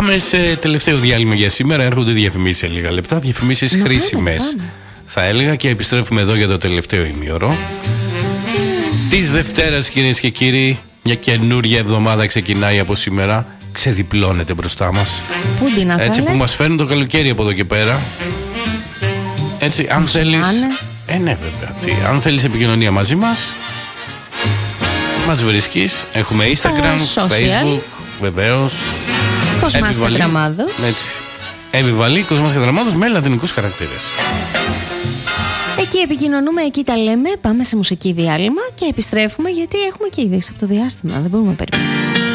Πάμε σε τελευταίο διάλειμμα για σήμερα. Έρχονται διαφημίσεις σε λίγα λεπτά. Διαφημίσεις χρήσιμες, θα έλεγα, και επιστρέφουμε εδώ για το τελευταίο ημίωρο της Δευτέρας, κυρίες και κύριοι. Μια καινούρια εβδομάδα ξεκινάει από σήμερα. Ξεδιπλώνεται μπροστά μας. Έτσι που μας φέρνει το καλοκαίρι από εδώ και πέρα. Έτσι, αν θέλεις. Ναι, βέβαια. Αν θέλεις επικοινωνία μαζί μας, μας βρίσκεις. Έχουμε Instagram, Facebook, βεβαίως. Κοσμάς Κατραμάδος. Επιβαλή Κοσμάς Κατραμάδος με λατινικούς χαρακτήρες. Εκεί επικοινωνούμε, εκεί τα λέμε. Πάμε σε μουσική διάλειμμα και επιστρέφουμε, γιατί έχουμε και ειδήσεις από το διάστημα. Δεν μπορούμε να περιμένουμε.